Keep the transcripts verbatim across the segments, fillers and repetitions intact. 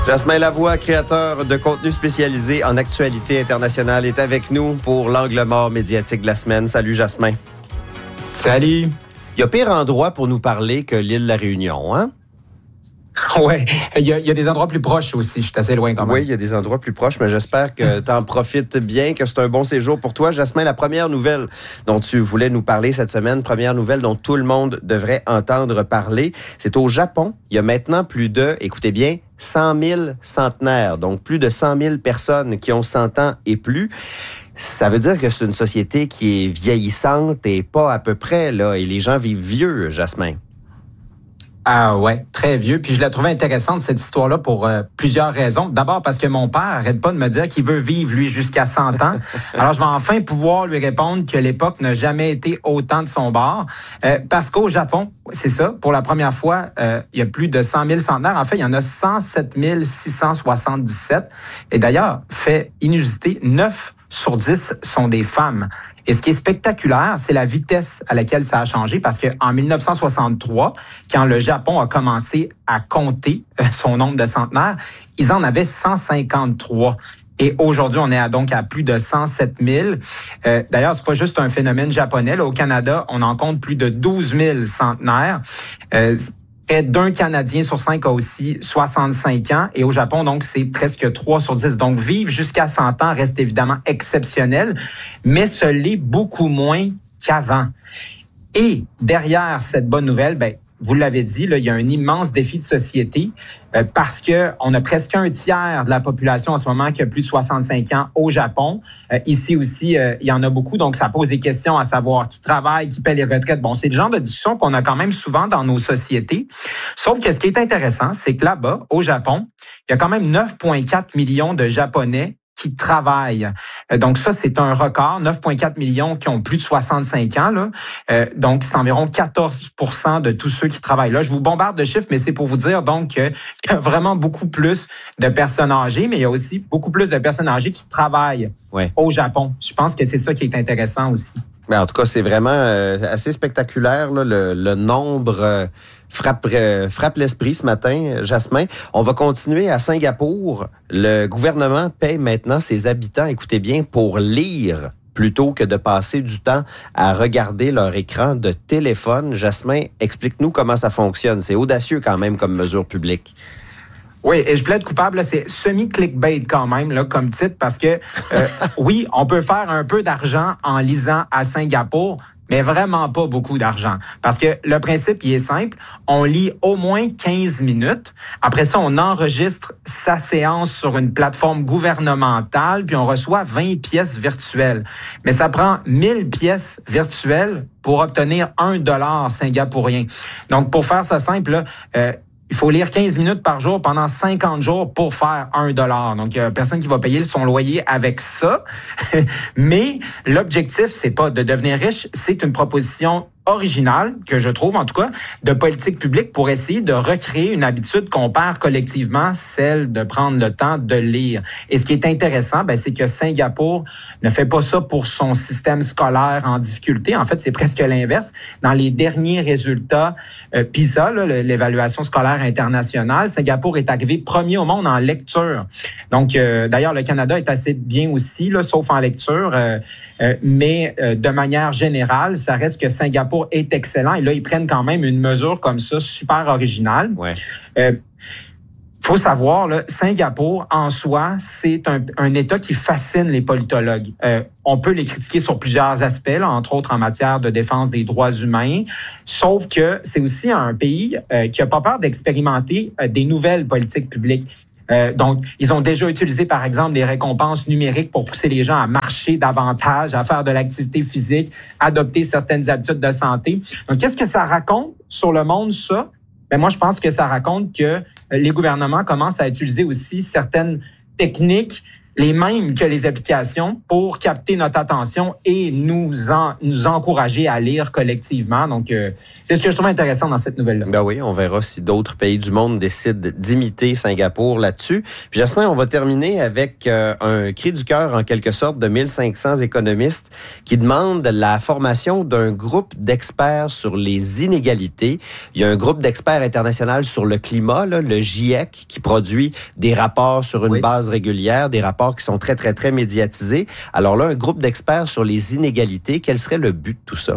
Jasmin Lavoie, créateur de contenu spécialisé en actualité internationale, est avec nous pour l'angle mort médiatique de la semaine. Salut Jasmin. Salut. Il y a pire endroit pour nous parler que l'île de la Réunion, hein? Oui, il y, a, il y a des endroits plus proches aussi. Je suis assez loin quand même. Oui, il y a des endroits plus proches, mais j'espère que tu en profites bien, que c'est un bon séjour pour toi. Jasmin, la première nouvelle dont tu voulais nous parler cette semaine, première nouvelle dont tout le monde devrait entendre parler, c'est au Japon. Il y a maintenant plus de, écoutez bien, cent mille centenaires, donc plus de cent mille personnes qui ont cent ans et plus. Ça veut dire que c'est une société qui est vieillissante et pas à peu près, là, et les gens vivent vieux, Jasmin. Ah ouais, très vieux. Puis je la trouvais intéressante, cette histoire-là, pour euh, plusieurs raisons. D'abord parce que mon père arrête pas de me dire qu'il veut vivre, lui, jusqu'à cent ans. Alors je vais enfin pouvoir lui répondre que l'époque n'a jamais été autant de son bord. Euh, parce qu'au Japon, c'est ça, pour la première fois, euh, il y a plus de cent mille centenaires. En fait, il y en a cent sept mille six cent soixante-dix-sept. Et d'ailleurs, fait inusité, neuf sur dix sont des femmes. Et ce qui est spectaculaire, c'est la vitesse à laquelle ça a changé, parce que en dix-neuf cent soixante-trois, quand le Japon a commencé à compter son nombre de centenaires, ils en avaient cent cinquante-trois. Et aujourd'hui, on est à, donc à plus de cent sept mille. Euh, d'ailleurs, c'est pas juste un phénomène japonais. Là, au Canada, on en compte plus de douze mille centenaires. Euh, Près d'un Canadien sur cinq a aussi soixante-cinq ans. Et au Japon, donc, c'est presque trois sur dix. Donc, vivre jusqu'à cent ans reste évidemment exceptionnel, mais ce l'est beaucoup moins qu'avant. Et derrière cette bonne nouvelle, ben, vous l'avez dit, là, il y a un immense défi de société euh, parce que on a presque un tiers de la population en ce moment qui a plus de soixante-cinq ans au Japon. Euh, ici aussi, euh, il y en a beaucoup, donc ça pose des questions à savoir qui travaille, qui paie les retraites. Bon, c'est le genre de discussion qu'on a quand même souvent dans nos sociétés. Sauf que ce qui est intéressant, c'est que là-bas, au Japon, il y a quand même neuf virgule quatre millions de Japonais qui travaillent. Donc ça, c'est un record. neuf virgule quatre millions qui ont plus de soixante-cinq ans. Là. Euh, donc, c'est environ quatorze pour cent de tous ceux qui travaillent là. Je vous bombarde de chiffres, mais c'est pour vous dire donc qu'il y a vraiment beaucoup plus de personnes âgées, mais il y a aussi beaucoup plus de personnes âgées qui travaillent ouais. au Japon. Je pense que c'est ça qui est intéressant aussi. Mais en tout cas, c'est vraiment euh, assez spectaculaire, là, le, le nombre euh, frappe, euh, frappe l'esprit ce matin, Jasmin. On va continuer à Singapour. Le gouvernement paye maintenant ses habitants, écoutez bien, pour lire plutôt que de passer du temps à regarder leur écran de téléphone. Jasmin, explique-nous comment ça fonctionne. C'est audacieux quand même comme mesure publique. Oui, et je plaide coupable, là, c'est semi-clickbait quand même, là, comme titre, parce que, euh, oui, on peut faire un peu d'argent en lisant à Singapour, mais vraiment pas beaucoup d'argent. Parce que le principe, il est simple. On lit au moins quinze minutes. Après ça, on enregistre sa séance sur une plateforme gouvernementale, puis on reçoit vingt pièces virtuelles. Mais ça prend mille pièces virtuelles pour obtenir un dollar singapourien. Donc, pour faire ça simple, là, euh, il faut lire quinze minutes par jour pendant cinquante jours pour faire un dollar. Donc, il y a personne qui va payer son loyer avec ça. Mais l'objectif, c'est pas de devenir riche, c'est une proposition originale, que je trouve en tout cas, de politique publique pour essayer de recréer une habitude qu'on perd collectivement, celle de prendre le temps de lire. Et ce qui est intéressant, ben, c'est que Singapour ne fait pas ça pour son système scolaire en difficulté. En fait, c'est presque l'inverse. Dans les derniers résultats euh, PISA, là, l'évaluation scolaire internationale, Singapour est arrivé premier au monde en lecture. Donc, euh, d'ailleurs, le Canada est assez bien aussi, là, sauf en lecture. Euh, euh, mais euh, de manière générale, ça reste que Singapour est excellent. Et là, ils prennent quand même une mesure comme ça, super originale. Ouais. Euh, faut savoir, là, Singapour, en soi, c'est un, un État qui fascine les politologues. Euh, on peut les critiquer sur plusieurs aspects, là, entre autres en matière de défense des droits humains, sauf que c'est aussi un pays euh, qui a pas peur d'expérimenter euh, des nouvelles politiques publiques. Euh, donc, ils ont déjà utilisé, par exemple, des récompenses numériques pour pousser les gens à marcher davantage, à faire de l'activité physique, adopter certaines habitudes de santé. Donc, qu'est-ce que ça raconte sur le monde, ça? Ben, moi, je pense que ça raconte que les gouvernements commencent à utiliser aussi certaines techniques les mêmes que les applications pour capter notre attention et nous en, nous encourager à lire collectivement. Donc, euh, c'est ce que je trouve intéressant dans cette nouvelle-là. Ben oui, on verra si d'autres pays du monde décident d'imiter Singapour là-dessus. Puis Jasmin, on va terminer avec euh, un cri du cœur en quelque sorte de mille cinq cents économistes qui demandent la formation d'un groupe d'experts sur les inégalités. Il y a un groupe d'experts international sur le climat, là, le GIEC, qui produit des rapports sur une oui. base régulière, des rapports qui sont très, très, très médiatisés. Alors là, un groupe d'experts sur les inégalités, quel serait le but de tout ça?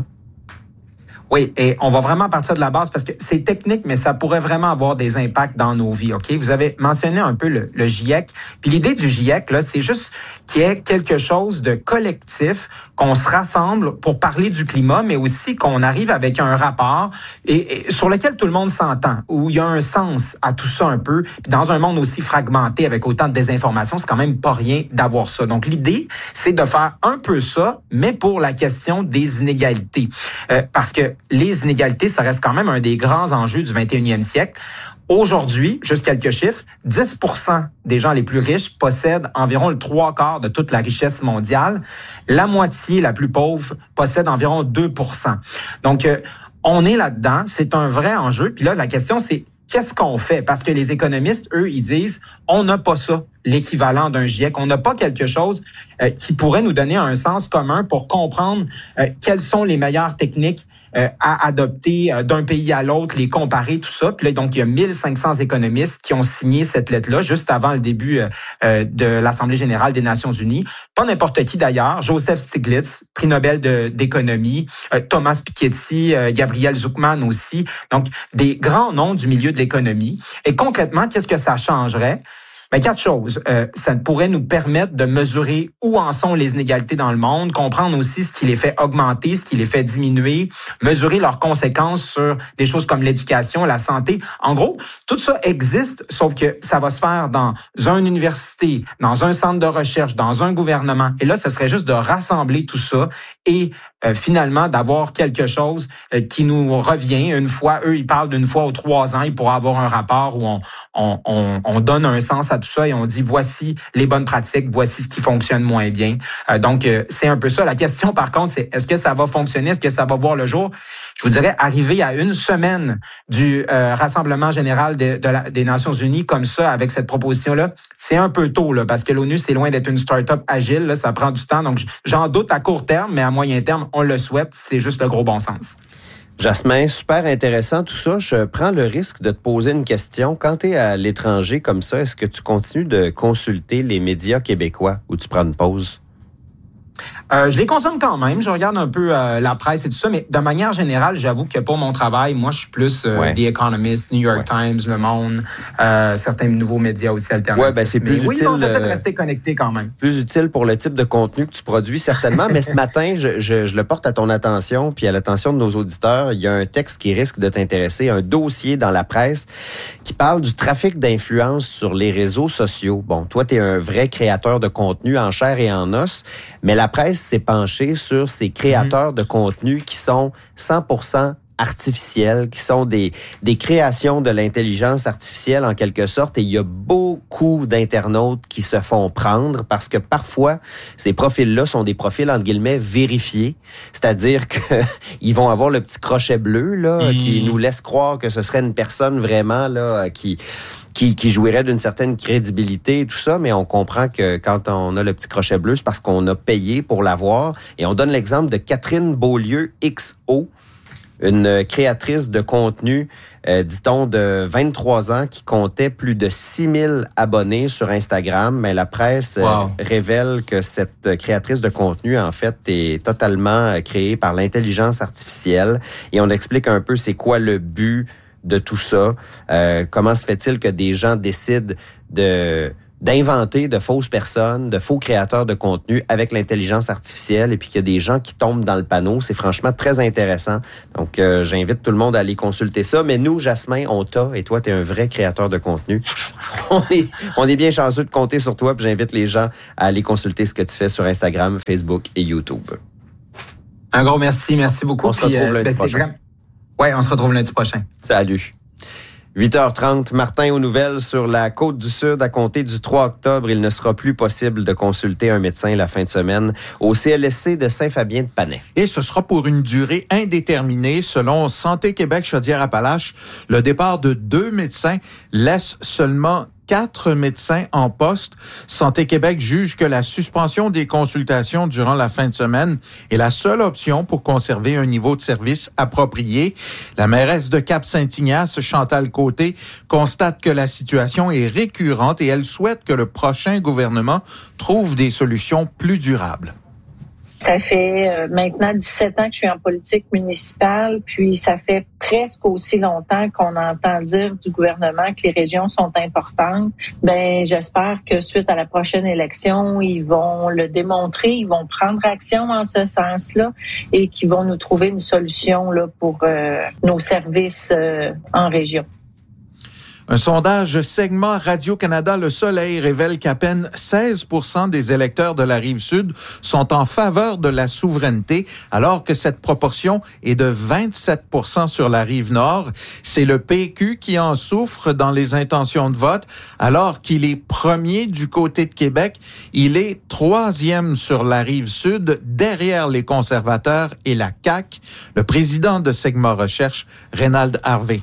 Oui, et on va vraiment partir de la base parce que c'est technique, mais ça pourrait vraiment avoir des impacts dans nos vies, OK? Vous avez mentionné un peu le, le GIEC. Puis l'idée du GIEC, là, c'est juste qu'il y ait quelque chose de collectif, qu'on se rassemble pour parler du climat, mais aussi qu'on arrive avec un rapport et, et sur lequel tout le monde s'entend, où il y a un sens à tout ça un peu. Puis dans un monde aussi fragmenté avec autant de désinformation, c'est quand même pas rien d'avoir ça. Donc l'idée, c'est de faire un peu ça, mais pour la question des inégalités. Euh, parce que les inégalités, ça reste quand même un des grands enjeux du vingt et unième siècle. Aujourd'hui, juste quelques chiffres, dix pour cent des gens les plus riches possèdent environ le trois quarts de toute la richesse mondiale. La moitié, la plus pauvre, possède environ deux pour cent. Donc, euh, on est là-dedans. C'est un vrai enjeu. Puis là, la question, c'est qu'est-ce qu'on fait? Parce que les économistes, eux, ils disent, on n'a pas ça, l'équivalent d'un GIEC. On n'a pas quelque chose euh, qui pourrait nous donner un sens commun pour comprendre euh, quelles sont les meilleures techniques Euh, à adopter euh, d'un pays à l'autre, les comparer, tout ça. Puis là, donc, il y a mille cinq cents économistes qui ont signé cette lettre-là juste avant le début euh, de l'Assemblée générale des Nations unies. Pas n'importe qui d'ailleurs. Joseph Stiglitz, prix Nobel de, d'économie, euh, Thomas Piketty, euh, Gabriel Zucman aussi. Donc, des grands noms du milieu de l'économie. Et concrètement, qu'est-ce que ça changerait? Ben, quatre choses. Euh, ça pourrait nous permettre de mesurer où en sont les inégalités dans le monde, comprendre aussi ce qui les fait augmenter, ce qui les fait diminuer, mesurer leurs conséquences sur des choses comme l'éducation, la santé. En gros, tout ça existe, sauf que ça va se faire dans une université, dans un centre de recherche, dans un gouvernement. Et là, ce serait juste de rassembler tout ça et euh, finalement d'avoir quelque chose euh, qui nous revient une fois. Eux, ils parlent d'une fois aux trois ans, ils pourraient avoir un rapport où on, on, on, on donne un sens à tout ça et on dit voici les bonnes pratiques, voici ce qui fonctionne moins bien. Euh, donc, euh, c'est un peu ça. La question, par contre, c'est est-ce que ça va fonctionner? Est-ce que ça va voir le jour? Je vous dirais, arriver à une semaine du euh, Rassemblement général de, de la, des Nations unies comme ça, avec cette proposition-là, c'est un peu tôt, là, parce que l'ONU, c'est loin d'être une start-up agile. Là, ça prend du temps. Donc, j'en doute à court terme, mais à moyen terme, on le souhaite. C'est juste le gros bon sens. Jasmin, super intéressant tout ça. Je prends le risque de te poser une question. Quand tu es à l'étranger comme ça, est-ce que tu continues de consulter les médias québécois ou tu prends une pause? Euh, je les consomme quand même. Je regarde un peu euh, la presse et tout ça, mais de manière générale, j'avoue que pour mon travail, moi, je suis plus euh, ouais. The Economist, New York ouais. Times, Le Monde, euh, certains nouveaux médias aussi alternatifs. Ouais, ben c'est plus mais utile. Oui, on essaie de rester connecté quand même. Plus utile pour le type de contenu que tu produis, certainement. Mais ce matin, je, je, je le porte à ton attention, puis à l'attention de nos auditeurs. Il y a un texte qui risque de t'intéresser, un dossier dans la presse qui parle du trafic d'influence sur les réseaux sociaux. Bon, toi, tu es un vrai créateur de contenu en chair et en os, mais la presse s'est penchée sur ces créateurs mmh. de contenu qui sont cent pour cent artificiels, qui sont des, des créations de l'intelligence artificielle en quelque sorte. Et il y a beaucoup d'internautes qui se font prendre parce que parfois, ces profils-là sont des profils, entre guillemets, vérifiés. C'est-à-dire qu'ils vont avoir le petit crochet bleu là, mmh. qui nous laisse croire que ce serait une personne vraiment là qui... Qui, qui jouirait d'une certaine crédibilité et tout ça, mais on comprend que quand on a le petit crochet bleu, c'est parce qu'on a payé pour l'avoir. Et on donne l'exemple de Catherine Beaulieu X O, une créatrice de contenu, euh, dit-on, de vingt-trois ans, qui comptait plus de six mille abonnés sur Instagram. Mais la presse wow. euh, révèle que cette créatrice de contenu, en fait, est totalement créée par l'intelligence artificielle. Et on explique un peu c'est quoi le but de tout ça. Euh, comment se fait-il que des gens décident de d'inventer de fausses personnes, de faux créateurs de contenu avec l'intelligence artificielle et puis qu'il y a des gens qui tombent dans le panneau. C'est franchement très intéressant. Donc, euh, j'invite tout le monde à aller consulter ça. Mais nous, Jasmin, on t'a et toi, tu es un vrai créateur de contenu. on, est, on est bien chanceux de compter sur toi puis j'invite les gens à aller consulter ce que tu fais sur Instagram, Facebook et YouTube. Un gros merci. Merci beaucoup. On se retrouve lundi euh, ben, prochain. Oui, on se retrouve lundi prochain. Salut. huit heures trente, Martin aux nouvelles sur la Côte-du-Sud. À compter du trois octobre, il ne sera plus possible de consulter un médecin la fin de semaine au C L S C de Saint-Fabien-de-Panay. Et ce sera pour une durée indéterminée. Selon Santé Québec Chaudière-Appalaches, le départ de deux médecins laisse seulement quatre médecins en poste. Santé Québec juge que la suspension des consultations durant la fin de semaine est la seule option pour conserver un niveau de service approprié. La mairesse de Cap-Saint-Ignace, Chantal Côté, constate que la situation est récurrente et elle souhaite que le prochain gouvernement trouve des solutions plus durables. Ça fait euh, maintenant dix-sept ans que je suis en politique municipale, puis ça fait presque aussi longtemps qu'on entend dire du gouvernement que les régions sont importantes. Ben, j'espère que suite à la prochaine élection, ils vont le démontrer, ils vont prendre action en ce sens-là et qu'ils vont nous trouver une solution là pour euh, nos services euh, en région. Un sondage segment Radio-Canada Le Soleil révèle qu'à peine seize pour cent des électeurs de la Rive-Sud sont en faveur de la souveraineté, alors que cette proportion est de vingt-sept pour cent sur la Rive-Nord. C'est le P Q qui en souffre dans les intentions de vote, alors qu'il est premier du côté de Québec. Il est troisième sur la Rive-Sud, derrière les conservateurs et la C A Q. Le président de Segment Recherche, Reynald Harvey.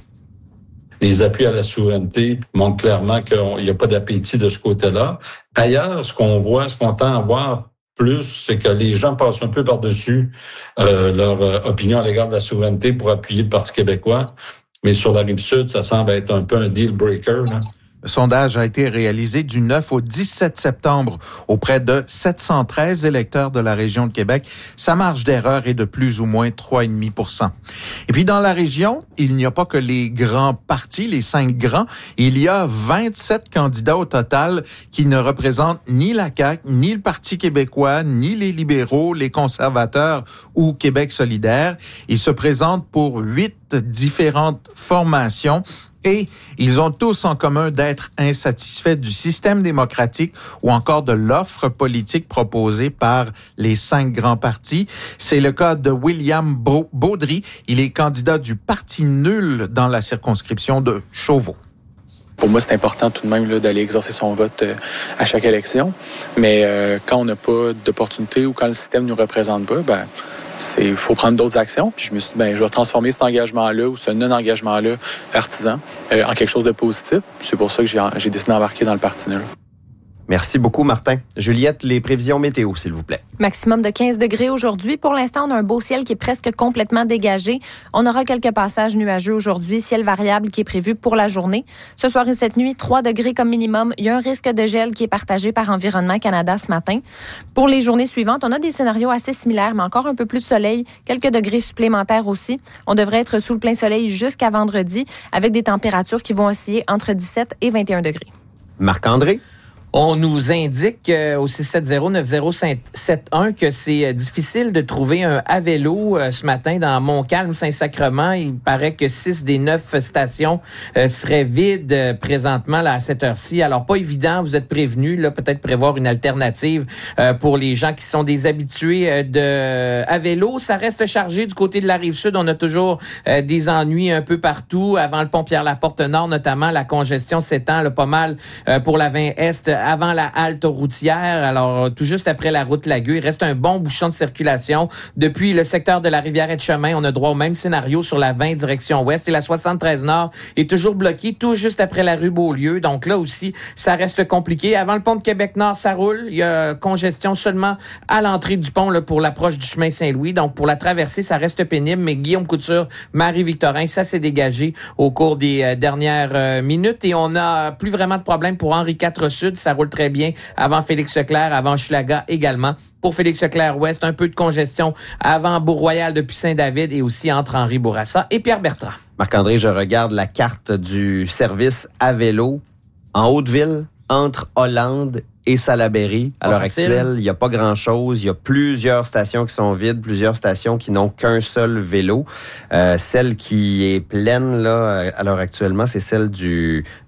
Les appuis à la souveraineté montrent clairement qu'il n'y a pas d'appétit de ce côté-là. Ailleurs, ce qu'on voit, ce qu'on tend à voir plus, c'est que les gens passent un peu par-dessus euh, leur euh, opinion à l'égard de la souveraineté pour appuyer le Parti québécois. Mais sur la Rive-Sud, ça semble être un peu un deal breaker, là. Le sondage a été réalisé du neuf au dix-sept septembre auprès de sept cent treize électeurs de la région de Québec. Sa marge d'erreur est de plus ou moins trois virgule cinq pour cent. Et puis dans la région, il n'y a pas que les grands partis, les cinq grands. Il y a vingt-sept candidats au total qui ne représentent ni la C A Q, ni le Parti québécois, ni les libéraux, les conservateurs ou Québec solidaire. Ils se présentent pour huit différentes formations. Et ils ont tous en commun d'être insatisfaits du système démocratique ou encore de l'offre politique proposée par les cinq grands partis. C'est le cas de William Baudry. Il est candidat du Parti nul dans la circonscription de Chauveau. Pour moi, c'est important tout de même là, d'aller exercer son vote euh, à chaque élection. Mais euh, quand on n'a pas d'opportunité ou quand le système ne nous représente pas, ben il faut prendre d'autres actions. Puis je me suis dit, ben, je vais transformer cet engagement-là ou ce non-engagement-là partisan euh, en quelque chose de positif. C'est pour ça que j'ai, j'ai décidé d'embarquer dans le Parti nul. Merci beaucoup, Martin. Juliette, les prévisions météo, s'il vous plaît. Maximum de quinze degrés aujourd'hui. Pour l'instant, on a un beau ciel qui est presque complètement dégagé. On aura quelques passages nuageux aujourd'hui. Ciel variable qui est prévu pour la journée. Ce soir et cette nuit, trois degrés comme minimum. Il y a un risque de gel qui est partagé par Environnement Canada ce matin. Pour les journées suivantes, on a des scénarios assez similaires, mais encore un peu plus de soleil. Quelques degrés supplémentaires aussi. On devrait être sous le plein soleil jusqu'à vendredi, avec des températures qui vont osciller entre dix-sept et vingt et un degrés. Marc-André? On nous indique euh, au six sept zéro neuf zéro sept un que c'est euh, difficile de trouver un à vélo euh, ce matin dans Montcalm-Saint-Sacrement. Il paraît que six des neuf stations euh, seraient vides euh, présentement là, à cette heure-ci. Alors, pas évident, vous êtes prévenus, là, peut-être prévoir une alternative euh, pour les gens qui sont des habitués euh, de à vélo. Ça reste chargé du côté de la Rive-Sud. On a toujours euh, des ennuis un peu partout. Avant le pont Pierre-Laporte-Nord, notamment, la congestion s'étend là, pas mal euh, pour la vingt Est avant la halte routière, alors tout juste après la route Lagueux. Il reste un bon bouchon de circulation. Depuis le secteur de la Rivière-et-Chemin, on a droit au même scénario sur la vingt direction ouest et la soixante-treize Nord est toujours bloquée tout juste après la rue Beaulieu. Donc là aussi, ça reste compliqué. Avant le pont de Québec-Nord, ça roule. Il y a congestion seulement à l'entrée du pont là, pour l'approche du chemin Saint-Louis. Donc pour la traversée, ça reste pénible. Mais Guillaume Couture, Marie-Victorin, ça s'est dégagé au cours des euh, dernières euh, minutes. Et on n'a plus vraiment de problème pour Henri quatre Sud. Ça roule très bien avant Félix-Leclerc, avant Schlaga également. Pour Félix-Leclerc-Ouest, un peu de congestion avant Beau-Royal depuis Saint-David et aussi entre Henri Bourassa et Pierre Bertrand. Marc-André, je regarde la carte du service à vélo en Haute-Ville, entre Hollande et Salaberry. À l'heure actuelle, il n'y a pas grand-chose. Il y a plusieurs stations qui sont vides, plusieurs stations qui n'ont qu'un seul vélo. Euh, celle qui est pleine là, à l'heure actuellement, c'est celle du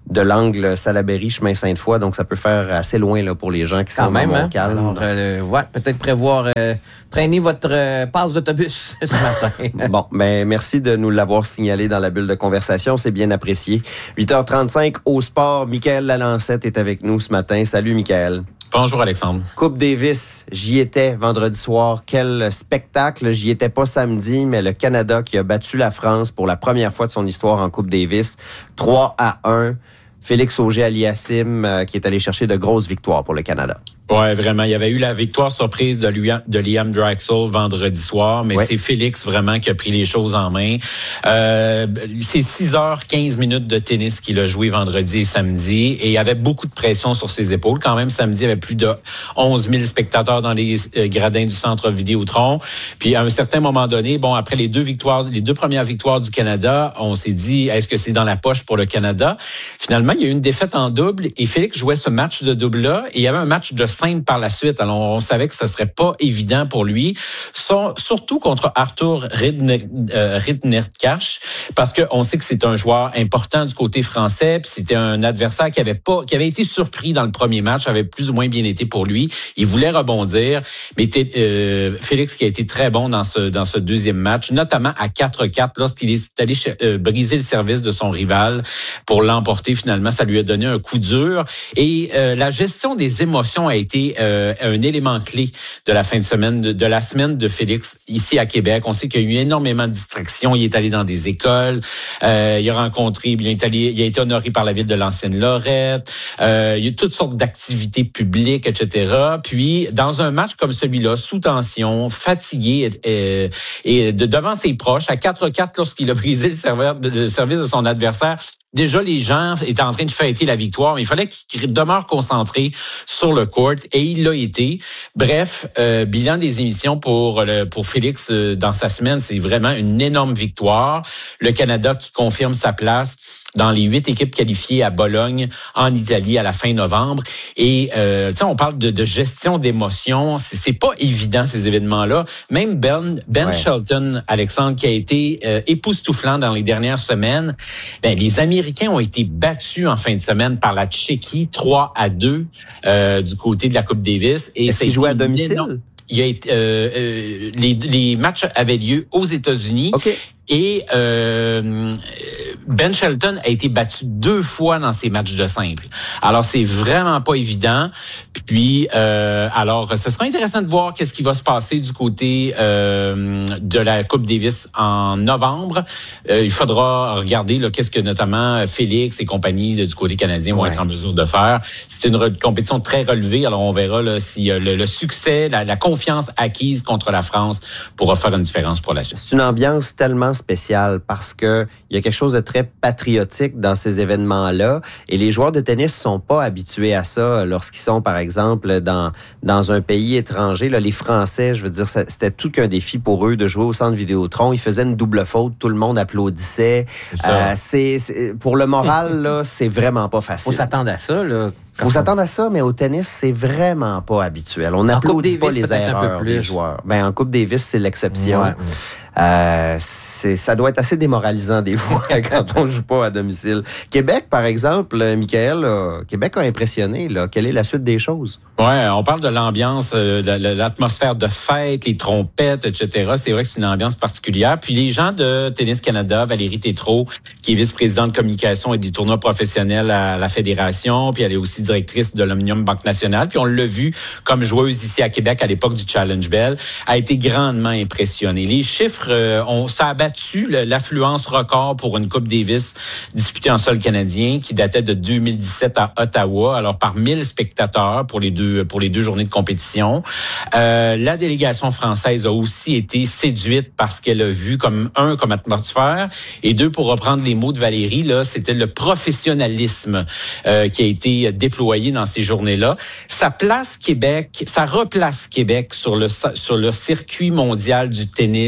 de l'angle Salaberry, chemin Sainte-Foy, donc ça peut faire assez loin là, pour les gens qui Quand sont même, dans hein? Montcalm. Alors, euh, ouais, peut-être prévoir euh, traîner votre euh, passe d'autobus ce matin. Bon, ben merci de nous l'avoir signalé dans la bulle de conversation, c'est bien apprécié. huit heures trente-cinq au sport, Michaël Lalancette est avec nous ce matin. Salut Michaël. Bonjour Alexandre. Coupe Davis, j'y étais vendredi soir. Quel spectacle. J'y étais pas samedi, mais le Canada qui a battu la France pour la première fois de son histoire en Coupe Davis. trois à un. Félix Auger-Aliassime euh, qui est allé chercher de grosses victoires pour le Canada. Ouais, vraiment. Il y avait eu la victoire surprise de Liam, de Liam Drexel vendredi soir, mais ouais. C'est Félix vraiment qui a pris les choses en main. Euh, c'est six heures quinze minutes de tennis qu'il a joué vendredi et samedi, et il y avait beaucoup de pression sur ses épaules. Quand même, samedi, il y avait plus de onze mille spectateurs dans les euh, gradins du centre Vidéotron. Puis à un certain moment donné, bon, après les deux victoires, les deux premières victoires du Canada, on s'est dit, est-ce que c'est dans la poche pour le Canada? Finalement, il y a eu une défaite en double et Félix jouait ce match de double-là, et il y avait un match de simple par la suite. Alors, on savait que ce serait pas évident pour lui, surtout contre Arthur Ridnerkach, parce que on sait que c'est un joueur important du côté français, puis c'était un adversaire qui avait pas, qui avait été surpris dans le premier match, avait plus ou moins bien été pour lui. Il voulait rebondir, mais euh, Félix qui a été très bon dans ce dans ce deuxième match, notamment à quatre quatre lorsqu'il est allé euh, briser le service de son rival pour l'emporter. Finalement, ça lui a donné un coup dur, et euh, la gestion des émotions a été euh, un élément clé de la fin de semaine, de, de la semaine de Félix ici à Québec. On sait qu'il y a eu énormément de distractions. Il est allé dans des écoles, euh, il a rencontré, il est allé, il a été honoré par la ville de l'Ancienne-Lorette. Euh, il y a eu toutes sortes d'activités publiques, et cetera. Puis dans un match comme celui-là, sous tension, fatigué et, et de devant ses proches, à quatre quatre lorsqu'il a brisé le, serveur, le service de son adversaire. Déjà, les gens étaient en train de fêter la victoire, mais il fallait qu'il demeure concentré sur le court, et il l'a été. Bref, euh, bilan des émissions pour le, pour Félix euh, dans sa semaine, c'est vraiment une énorme victoire. Le Canada qui confirme sa place dans les huit équipes qualifiées à Bologne, en Italie, à la fin novembre. Et euh, tu sais, on parle de, de gestion d'émotions. C'est, c'est pas évident, ces événements-là. Même Ben, Ben ouais. Shelton, Alexandre, qui a été euh, époustouflant dans les dernières semaines. Ben, les Américains ont été battus en fin de semaine par la Tchéquie, trois à deux euh, du côté de la Coupe Davis. Et Est-ce qu'ils jouaient à domicile? Énorme... Il y a été, euh, euh, les, les matchs avaient lieu aux États-Unis. Okay. Et euh, Ben Shelton a été battu deux fois dans ces matchs de simple. Alors, c'est vraiment pas évident. Puis, euh, alors, ce sera intéressant de voir qu'est-ce qui va se passer du côté euh, de la Coupe Davis en novembre. Euh, il faudra regarder là, qu'est-ce que notamment Félix et compagnie là, du côté canadien vont ouais. être en mesure de faire. C'est une re- compétition très relevée. Alors, on verra là, si euh, le, le succès, la, la confiance acquise contre la France pourra faire une différence pour la suite. C'est une ambiance tellement spécial parce que il y a quelque chose de très patriotique dans ces événements-là, et les joueurs de tennis sont pas habitués à ça lorsqu'ils sont, par exemple, dans dans un pays étranger. Là, les Français, je veux dire, ça, c'était tout qu'un défi pour eux de jouer au centre Vidéotron. Ils faisaient une double faute, tout le monde applaudissait. C'est, euh, c'est, c'est pour le moral là, c'est vraiment pas facile. Faut s'attendre à ça là. Faut s'attendre à ça, mais au tennis, c'est vraiment pas habituel. On n'applaudit pas les erreurs des joueurs. Ben, en Coupe Davis, c'est l'exception. Ouais, ouais. Euh, c'est, ça doit être assez démoralisant des fois quand on joue pas à domicile. Québec, par exemple, Michaël, là, Québec a impressionné. Là. Quelle est la suite des choses? Ouais, on parle de l'ambiance, euh, de l'atmosphère de fête, les trompettes, et cetera. C'est vrai que c'est une ambiance particulière. Puis les gens de Tennis Canada, Valérie Tétrault, qui est vice-présidente de communication et des tournois professionnels à la Fédération, puis elle est aussi directrice de l'Omnium Banque Nationale, puis on l'a vu comme joueuse ici à Québec à l'époque du Challenge Bell, a été grandement impressionnée. Les chiffres, euh, on, ça a battu le, l'affluence record pour une Coupe Davis disputée en sol canadien qui datait de deux mille dix-sept à Ottawa, alors par mille spectateurs pour les deux, pour les deux journées de compétition. Euh, la délégation française a aussi été séduite parce qu'elle a vu comme un, comme atmosphère, et deux, pour reprendre les mots de Valérie, là, c'était le professionnalisme euh, qui a été déployé dans ces journées-là. Ça place Québec, ça replace Québec sur le sur le circuit mondial du tennis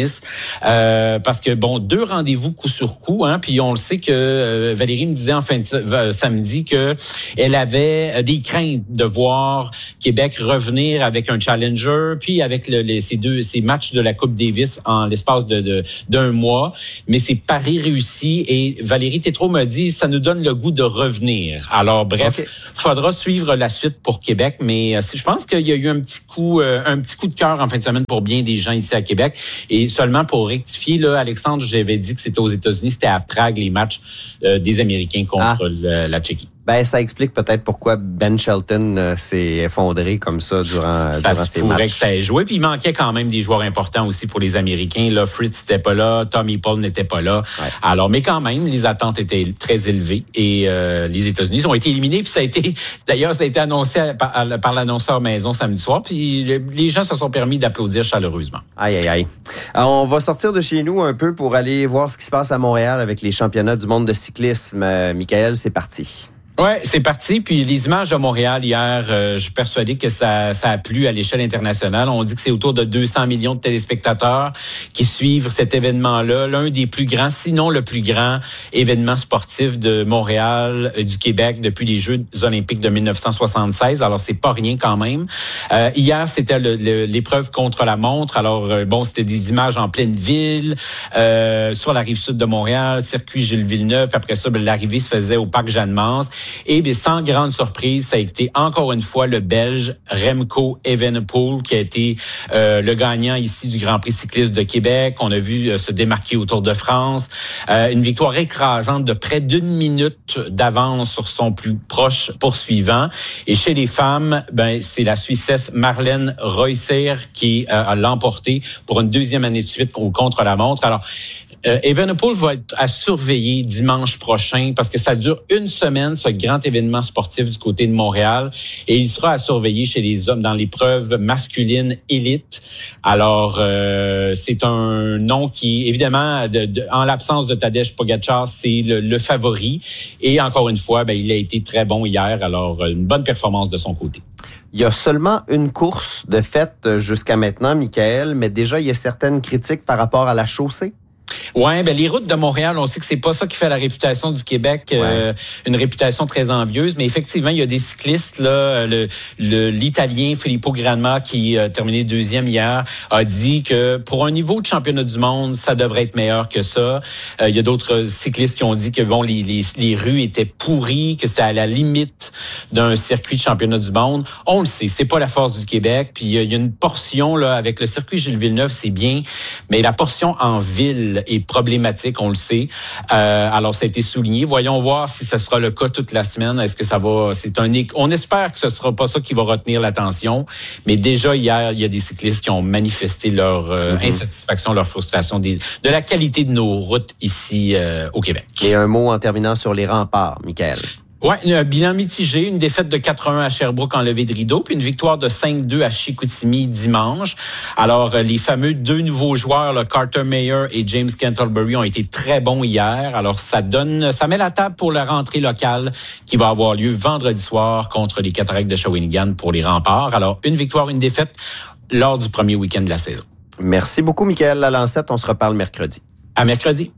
euh, parce que bon, deux rendez-vous coup sur coup, hein, puis on le sait que euh, Valérie me disait en fin de euh, samedi que elle avait des craintes de voir Québec revenir avec un challenger, puis avec le, les, ces deux ces matchs de la Coupe Davis en l'espace de, de d'un mois, mais c'est pari réussi et Valérie Tétrault m'a dit ça nous donne le goût de revenir. Alors bref, okay. Faudra suivre la suite pour Québec, mais euh, je pense qu'il y a eu un petit coup euh, un petit coup de cœur en fin de semaine pour bien des gens ici à Québec. Et seulement pour rectifier, là, Alexandre, j'avais dit que c'était aux États-Unis, c'était à Prague les matchs euh, des Américains contre ah. le, la Tchéquie. Ben, ça explique peut-être pourquoi Ben Shelton euh, s'est effondré comme ça durant, ça durant ces matchs. Ça pourrait que ça ait joué. Puis il manquait quand même des joueurs importants aussi pour les Américains. Là, Fritz n'était pas là, Tommy Paul n'était pas là. Ouais. Alors, mais quand même, les attentes étaient très élevées et euh, les États-Unis ont été éliminés. Puis ça a été, d'ailleurs, ça a été annoncé par, par l'annonceur maison samedi soir. Puis les gens se sont permis d'applaudir chaleureusement. Aïe, aïe, aïe. Alors, on va sortir de chez nous un peu pour aller voir ce qui se passe à Montréal avec les championnats du monde de cyclisme. Euh, Michael, c'est parti. Ouais, c'est parti. Puis les images de Montréal hier, euh, je suis persuadé que ça, ça a plu à l'échelle internationale. On dit que c'est autour de deux cents millions de téléspectateurs qui suivent cet événement-là, l'un des plus grands, sinon le plus grand événement sportif de Montréal, euh, du Québec depuis les Jeux olympiques de dix-neuf cent soixante-seize. Alors c'est pas rien quand même. Euh, hier, c'était le, le, l'épreuve contre la montre. Alors euh, bon, c'était des images en pleine ville, euh, sur la rive sud de Montréal, circuit Gilles Villeneuve. Puis après ça, ben, l'arrivée se faisait au parc Jeanne-Mance. Et bien, sans grande surprise, ça a été encore une fois le Belge Remco Evenepoel qui a été euh, le gagnant ici du Grand Prix cycliste de Québec. On a vu euh, se démarquer au Tour de France. Euh, une victoire écrasante de près d'une minute d'avance sur son plus proche poursuivant. Et chez les femmes, ben c'est la Suissesse Marlène Reusser qui euh, a l'emporté pour une deuxième année de suite au contre-la-montre. Alors, Euh, Evenepoel va être à surveiller dimanche prochain parce que ça dure une semaine, ce grand événement sportif du côté de Montréal. Et il sera à surveiller chez les hommes dans l'épreuve masculine élite. Alors, euh, c'est un nom qui, évidemment, de, de, en l'absence de Tadej Pogačar, c'est le, le favori. Et encore une fois, ben, il a été très bon hier. Alors, une bonne performance de son côté. Il y a seulement une course de fait jusqu'à maintenant, Michael, mais déjà, il y a certaines critiques par rapport à la chaussée. Ouais, ben les routes de Montréal, on sait que c'est pas ça qui fait la réputation du Québec, ouais. euh, une réputation très envieuse, mais effectivement, il y a des cyclistes là, le, le l'Italien Filippo Granma qui a terminé deuxième hier a dit que pour un niveau de championnat du monde, ça devrait être meilleur que ça. Euh, il y a d'autres cyclistes qui ont dit que bon les les, les rues étaient pourries, que c'était à la limite d'un circuit de championnat du monde. On le sait, c'est pas la force du Québec, puis il y a une portion là avec le circuit Gilles Villeneuve, c'est bien, mais la portion en ville est problématique, on le sait. Euh, alors, ça a été souligné. Voyons voir si ce sera le cas toute la semaine. Est-ce que ça va... C'est un... On espère que ce sera pas ça qui va retenir l'attention. Mais déjà, hier, il y a des cyclistes qui ont manifesté leur euh, mm-hmm. insatisfaction, leur frustration des... de la qualité de nos routes ici euh, au Québec. Et un mot en terminant sur les remparts, Michael. Ouais, un bilan mitigé, une défaite de quatre à un à Sherbrooke en levée de rideau, puis une victoire de cinq deux à Chicoutimi dimanche. Alors, les fameux deux nouveaux joueurs, là, Carter Mayer et James Canterbury, ont été très bons hier. Alors, ça donne, ça met la table pour la rentrée locale qui va avoir lieu vendredi soir contre les Cataractes de Shawinigan pour les remparts. Alors, une victoire, une défaite lors du premier week-end de la saison. Merci beaucoup, Michael Lalancette. On se reparle mercredi. À mercredi.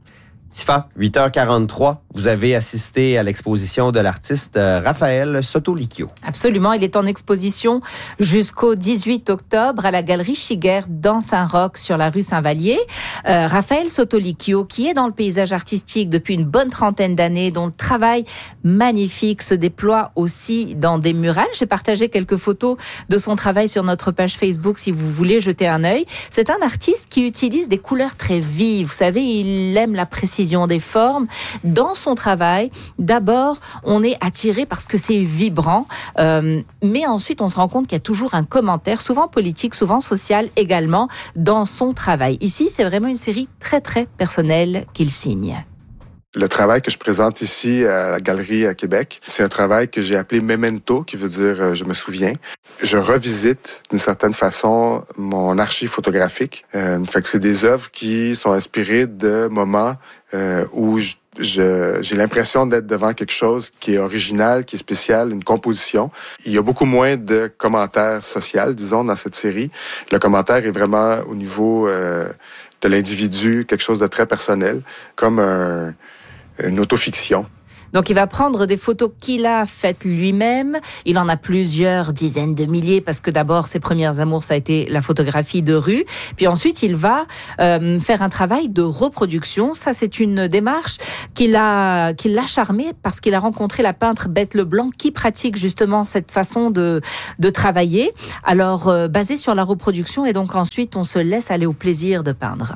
Tifa, huit heures quarante-trois, vous avez assisté à l'exposition de l'artiste Raphaël Sotolicchio. Absolument, il est en exposition jusqu'au dix-huit octobre à la Galerie Chiguer dans Saint-Roch sur la rue Saint-Vallier. Euh, Raphaël Sotolicchio, qui est dans le paysage artistique depuis une bonne trentaine d'années, dont le travail magnifique se déploie aussi dans des murales. J'ai partagé quelques photos de son travail sur notre page Facebook si vous voulez jeter un œil. C'est un artiste qui utilise des couleurs très vives. Vous savez, il aime la précision des formes. Dans son travail, d'abord, on est attiré parce que c'est vibrant, euh, mais ensuite, on se rend compte qu'il y a toujours un commentaire, souvent politique, souvent social également, dans son travail. Ici, c'est vraiment une série très, très personnelle qu'il signe. Le travail que je présente ici à la Galerie à Québec, c'est un travail que j'ai appelé Memento, qui veut dire euh, je me souviens. Je revisite d'une certaine façon mon archive photographique. Euh, fait que c'est des œuvres qui sont inspirées de moments euh, où je, je, j'ai l'impression d'être devant quelque chose qui est original, qui est spécial, une composition. Il y a beaucoup moins de commentaires sociaux, disons, dans cette série. Le commentaire est vraiment au niveau... Euh, de l'individu, quelque chose de très personnel, comme un, une autofiction. Donc, il va prendre des photos qu'il a faites lui-même. Il en a plusieurs dizaines de milliers parce que d'abord, ses premières amours, ça a été la photographie de rue. Puis ensuite, il va euh, faire un travail de reproduction. Ça, c'est une démarche qui l'a, qui l'a charmé parce qu'il a rencontré la peintre Bette Leblanc qui pratique justement cette façon de, de travailler. Alors, euh, basé sur la reproduction et donc ensuite, on se laisse aller au plaisir de peindre.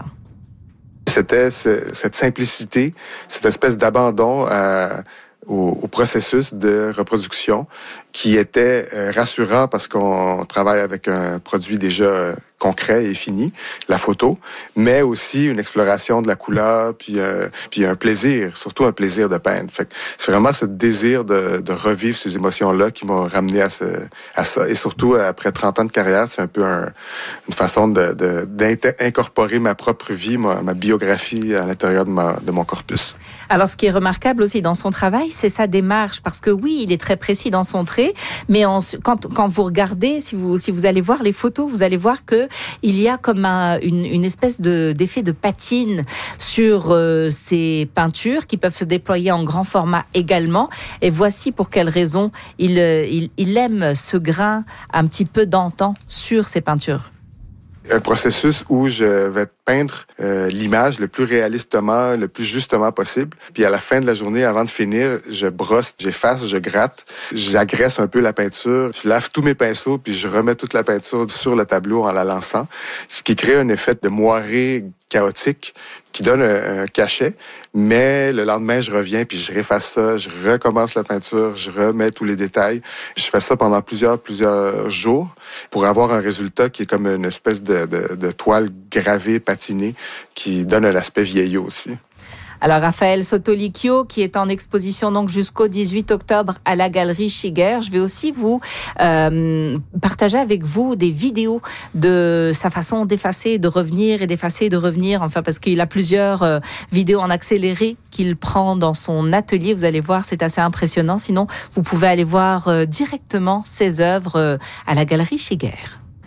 C'était ce, cette simplicité, cette espèce d'abandon à, au, au processus de reproduction qui était euh, rassurant parce qu'on travaille avec un produit déjà euh, concret et fini, la photo, mais aussi une exploration de la couleur, puis, euh, puis un plaisir, surtout un plaisir de peindre. Fait que c'est vraiment ce désir de, de revivre ces émotions-là qui m'a ramené à, ce, à ça. Et surtout, après trente ans de carrière, c'est un peu un, une façon de, de, d'incorporer ma propre vie, ma, ma biographie à l'intérieur de, ma, de mon corpus. Alors, ce qui est remarquable aussi dans son travail, c'est sa démarche, parce que oui, il est très précis dans son trait, mais en, quand, quand vous regardez, si vous, si vous allez voir les photos, vous allez voir que il y a comme un, une, une espèce de, d'effet de patine sur euh, ces peintures qui peuvent se déployer en grand format également. Et voici pour quelle raison il, il, il aime ce grain un petit peu d'antan sur ces peintures. Un processus où je vais peindre euh, l'image le plus réalistement, le plus justement possible. Puis à la fin de la journée, avant de finir, je brosse, j'efface, je gratte, j'agresse un peu la peinture, je lave tous mes pinceaux, puis je remets toute la peinture sur le tableau en la lançant, ce qui crée un effet de moiré chaotique qui donne un, un cachet, mais le lendemain, je reviens puis je réefface ça, je recommence la peinture, je remets tous les détails. Je fais ça pendant plusieurs, plusieurs jours pour avoir un résultat qui est comme une espèce de, de, de toile gravée, patinée, qui donne un aspect vieillot aussi. Alors, Raphaël Sotolicchio, qui est en exposition donc jusqu'au dix-huit octobre à la Galerie Chiguer. Je vais aussi vous euh, partager avec vous des vidéos de sa façon d'effacer, de revenir et d'effacer et de revenir. Enfin, parce qu'il a plusieurs euh, vidéos en accéléré qu'il prend dans son atelier. Vous allez voir, c'est assez impressionnant. Sinon, vous pouvez aller voir euh, directement ses œuvres euh, à la Galerie Chiguer.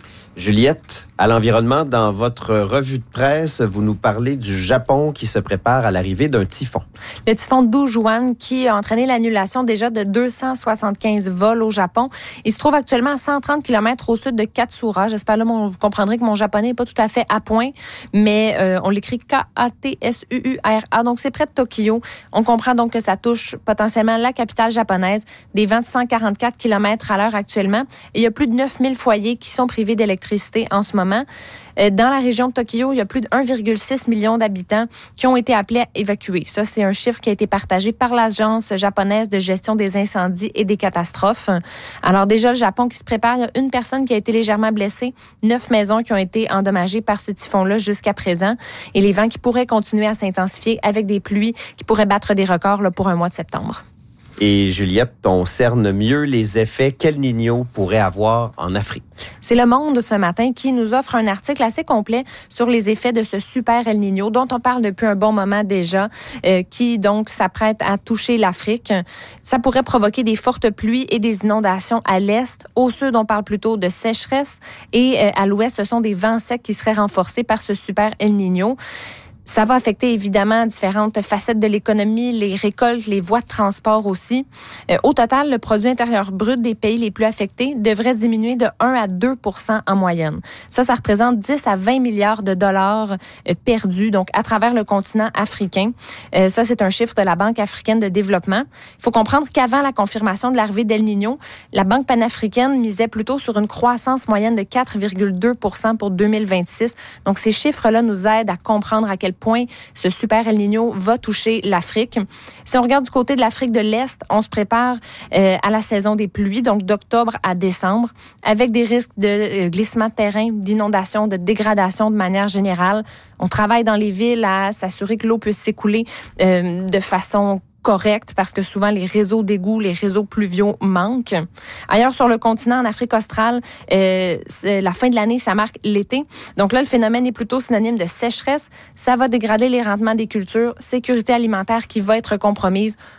Juliette, à l'environnement, dans votre revue de presse, vous nous parlez du Japon qui se prépare à l'arrivée d'un typhon. Le typhon Dujuan qui a entraîné l'annulation déjà de deux cent soixante-quinze vols au Japon. Il se trouve actuellement à cent trente kilomètres au sud de Katsura. J'espère là, mon, vous comprendrez que mon japonais n'est pas tout à fait à point, mais euh, on l'écrit K A T S U U R A. Donc, c'est près de Tokyo. On comprend donc que ça touche potentiellement la capitale japonaise, des vents de cent quarante-quatre kilomètres à l'heure actuellement. Et il y a plus de neuf mille foyers qui sont privés d'électricité en ce moment. Dans la région de Tokyo, il y a plus de un virgule six million d'habitants qui ont été appelés à évacuer. Ça, c'est un chiffre qui a été partagé par l'Agence japonaise de gestion des incendies et des catastrophes. Alors déjà, le Japon qui se prépare, il y a une personne qui a été légèrement blessée, neuf maisons qui ont été endommagées par ce typhon-là jusqu'à présent, et les vents qui pourraient continuer à s'intensifier avec des pluies qui pourraient battre des records là, pour un mois de septembre. Et Juliette, on cerne mieux les effets qu'El Niño pourrait avoir en Afrique. C'est Le Monde ce matin qui nous offre un article assez complet sur les effets de ce super El Niño dont on parle depuis un bon moment déjà, euh, qui donc s'apprête à toucher l'Afrique. Ça pourrait provoquer des fortes pluies et des inondations à l'est. Au sud, on parle plutôt de sécheresse et euh, à l'ouest, ce sont des vents secs qui seraient renforcés par ce super El Niño. Ça va affecter évidemment différentes facettes de l'économie, les récoltes, les voies de transport aussi. Euh, au total, le produit intérieur brut des pays les plus affectés devrait diminuer de un à deux pour cent en moyenne. Ça, ça représente dix à vingt milliards de dollars euh, perdus donc à travers le continent africain. Euh, ça, c'est un chiffre de la Banque africaine de développement. Il faut comprendre qu'avant la confirmation de l'arrivée d'El Niño, la Banque panafricaine misait plutôt sur une croissance moyenne de quatre virgule deux pour cent pour deux mille vingt-six. Donc, ces chiffres-là nous aident à comprendre à quel point ce super El Niño va toucher l'Afrique. Si on regarde du côté de l'Afrique de l'Est, on se prépare euh, à la saison des pluies, donc d'octobre à décembre, avec des risques de euh, glissement de terrain, d'inondation, de dégradation de manière générale. On travaille dans les villes à s'assurer que l'eau peut s'écouler euh, de façon correct parce que souvent les réseaux d'égouts, les réseaux pluviaux manquent. Ailleurs sur le continent, en Afrique australe, euh, la fin de l'année, ça marque l'été. Donc là, le phénomène est plutôt synonyme de sécheresse. Ça va dégrader les rendements des cultures, sécurité alimentaire qui va être compromise.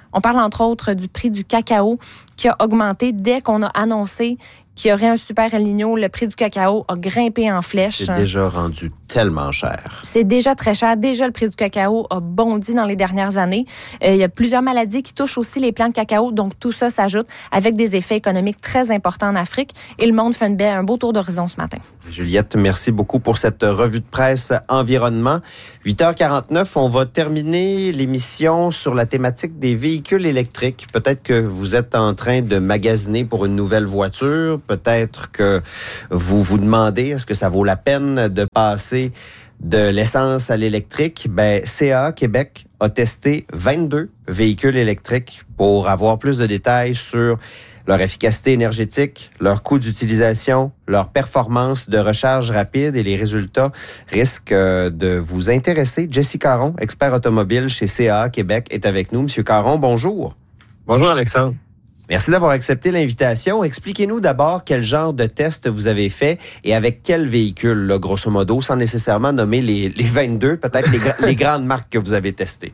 On parle entre autres du prix du cacao qui a augmenté dès qu'on a annoncé qu'il y aurait un super El Niño. Le prix du cacao a grimpé en flèche. C'est déjà rendu tellement cher. C'est déjà très cher. Déjà, le prix du cacao a bondi dans les dernières années. Euh, il y a plusieurs maladies qui touchent aussi les plants de cacao. Donc, tout ça s'ajoute avec des effets économiques très importants en Afrique. Et le monde fait une belle, un beau tour d'horizon ce matin. Juliette, merci beaucoup pour cette revue de presse environnement. huit heures quarante-neuf, on va terminer l'émission sur la thématique des véhicules électriques. Peut-être que vous êtes en train de magasiner pour une nouvelle voiture. Peut-être que vous vous demandez est-ce que ça vaut la peine de passer de l'essence à l'électrique. Ben, C A A Québec a testé vingt-deux véhicules électriques pour avoir plus de détails sur leur efficacité énergétique, leur coût d'utilisation, leur performance de recharge rapide et les résultats risquent de vous intéresser. Jesse Caron, expert automobile chez C A A Québec, est avec nous. Monsieur Caron, bonjour. Bonjour Alexandre. Merci d'avoir accepté l'invitation. Expliquez-nous d'abord quel genre de test vous avez fait et avec quel véhicule, là, grosso modo, sans nécessairement nommer les, les vingt-deux, peut-être les, les grandes marques que vous avez testées.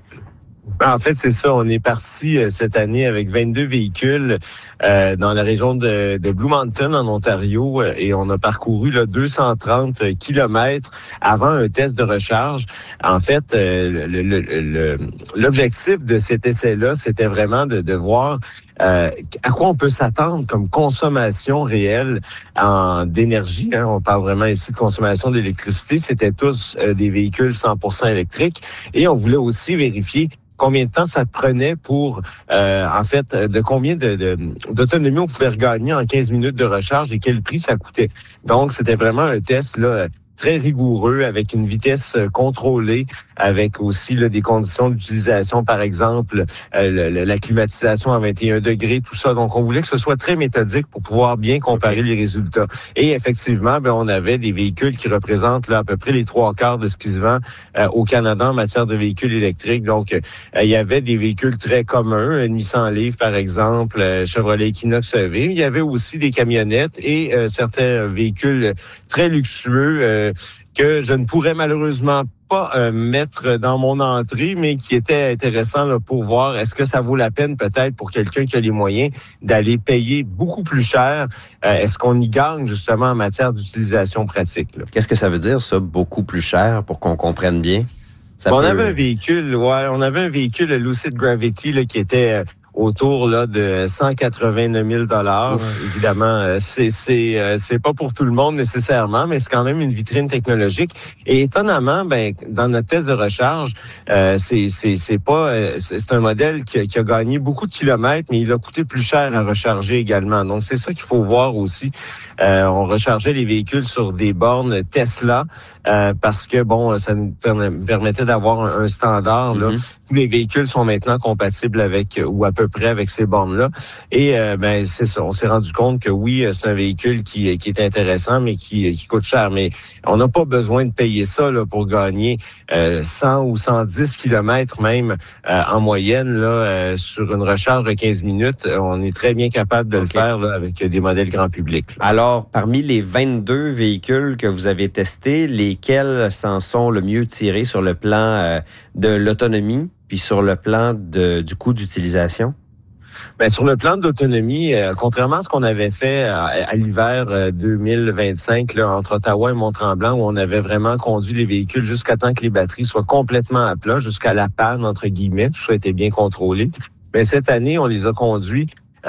En fait, c'est ça. On est parti euh, cette année avec vingt-deux véhicules euh, dans la région de, de Blue Mountain, en Ontario, euh, et on a parcouru là, deux cent trente kilomètres avant un test de recharge. En fait, euh, le, le, le, l'objectif de cet essai-là, c'était vraiment de, de voir euh, à quoi on peut s'attendre comme consommation réelle en d'énergie. Hein. On parle vraiment ici de consommation d'électricité. C'était tous euh, des véhicules cent pour cent électriques. Et on voulait aussi vérifier combien de temps ça prenait pour, euh, en fait, de combien de, de, d'autonomie on pouvait regagner en quinze minutes de recharge et quel prix ça coûtait. Donc, c'était vraiment un test là très rigoureux, avec une vitesse contrôlée, avec aussi là, des conditions d'utilisation, par exemple, euh, le, la climatisation à vingt et un degrés, tout ça. Donc, on voulait que ce soit très méthodique pour pouvoir bien comparer les résultats. Et effectivement, ben, on avait des véhicules qui représentent là, à peu près les trois quarts de ce qui se vend euh, au Canada en matière de véhicules électriques. Donc, euh, il y avait des véhicules très communs, un Nissan Leaf, par exemple, euh, Chevrolet Equinox E V. Il y avait aussi des camionnettes et euh, certains véhicules très luxueux euh, que je ne pourrais malheureusement pas euh, mettre dans mon entrée, mais qui était intéressant là, pour voir est-ce que ça vaut la peine peut-être pour quelqu'un qui a les moyens d'aller payer beaucoup plus cher. Euh, est-ce qu'on y gagne justement en matière d'utilisation pratique? Là? Qu'est-ce que ça veut dire ça, beaucoup plus cher, pour qu'on comprenne bien? Ça on peut... avait un véhicule, ouais, on avait un véhicule le Lucid Gravity là, qui était... Euh, autour là de cent quatre-vingt-neuf mille dollars. Évidemment, c'est c'est euh, c'est pas pour tout le monde nécessairement, mais c'est quand même une vitrine technologique. Et étonnamment, ben dans notre test de recharge, euh, c'est c'est c'est pas euh, c'est un modèle qui a, qui a gagné beaucoup de kilomètres, mais il a coûté plus cher à recharger également. Donc c'est ça qu'il faut voir aussi. Euh, on rechargeait les véhicules sur des bornes Tesla euh, parce que bon, ça nous permettait d'avoir un, un standard là. Mm-hmm. Tous les véhicules sont maintenant compatibles avec ou à peu près avec ces bornes-là. Et euh, ben c'est ça. On s'est rendu compte que oui, c'est un véhicule qui, qui est intéressant, mais qui, qui coûte cher. Mais on n'a pas besoin de payer ça là, pour gagner euh, cent ou cent dix kilomètres même euh, en moyenne là, euh, sur une recharge de quinze minutes. On est très bien capable de okay. le faire là, avec des modèles grand public. Là. Alors, parmi les vingt-deux véhicules que vous avez testés, lesquels s'en sont le mieux tirés sur le plan euh, de l'autonomie puis sur le plan de, du coût d'utilisation? Ben sur le plan de l'autonomie, euh, contrairement à ce qu'on avait fait à, à l'hiver euh, deux mille vingt-cinq là, entre Ottawa et Mont-Tremblant, où on avait vraiment conduit les véhicules jusqu'à temps que les batteries soient complètement à plat, jusqu'à la panne, entre guillemets, tout ça était bien contrôlé. Mais cette année, on les a conduits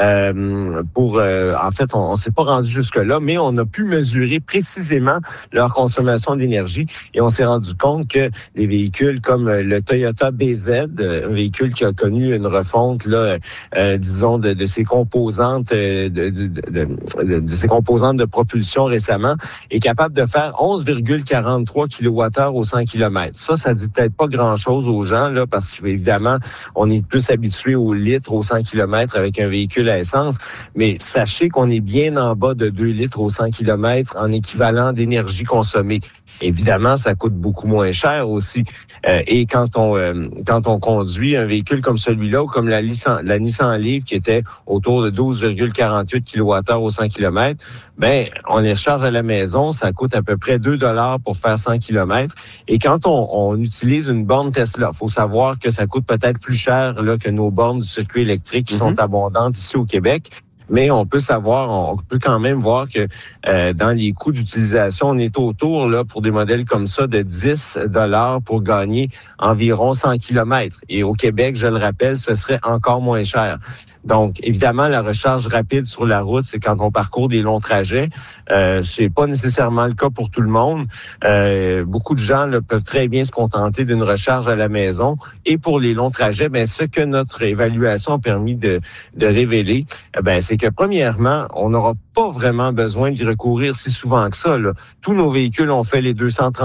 Euh, pour, euh, en fait, on, on s'est pas rendu jusque-là, mais on a pu mesurer précisément leur consommation d'énergie et on s'est rendu compte que des véhicules comme le Toyota B Z, un véhicule qui a connu une refonte, là, euh, disons, de, de ses composantes, de, de, de, de, de ses composantes de propulsion récemment, est capable de faire onze virgule quarante-trois kilowattheures au cent kilomètres. Ça, ça dit peut-être pas grand-chose aux gens, là, parce qu'évidemment, on est plus habitué au litre au cent kilomètres avec un véhicule véhicule à essence, mais sachez qu'on est bien en bas de deux litres au cent kilomètres en équivalent d'énergie consommée. Évidemment, ça coûte beaucoup moins cher aussi. Euh, et quand on euh, quand on conduit un véhicule comme celui-là ou comme la, Nissan, la Nissan Leaf qui était autour de douze virgule quarante-huit kilowattheures au cent kilomètres, ben on les recharge à la maison, ça coûte à peu près deux dollars pour faire cent kilomètres. Et quand on, on utilise une borne Tesla, faut savoir que ça coûte peut-être plus cher là que nos bornes du circuit électrique qui mm-hmm. sont abondantes ici au Québec. Mais on peut savoir, on peut quand même voir que euh, dans les coûts d'utilisation, on est autour, là, pour des modèles comme ça, de dix dollars pour gagner environ cent kilomètres. Et au Québec, je le rappelle, ce serait encore moins cher. Donc, évidemment, la recharge rapide sur la route, c'est quand on parcourt des longs trajets. Euh, c'est pas nécessairement le cas pour tout le monde. Euh, beaucoup de gens là, peuvent très bien se contenter d'une recharge à la maison. Et pour les longs trajets, ben ce que notre évaluation a permis de, de révéler, ben c'est que premièrement, on n'aura pas vraiment besoin d'y recourir si souvent que ça, là. Tous nos véhicules ont fait les deux cent trente